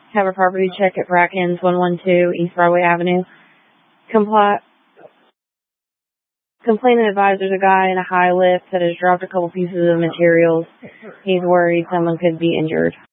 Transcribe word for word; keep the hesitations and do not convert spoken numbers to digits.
Have a property check at Brackens, one one two East Broadway Avenue. Compli- Complainant advised there's a guy in a high lift that has dropped a couple pieces of materials. He's worried someone could be injured.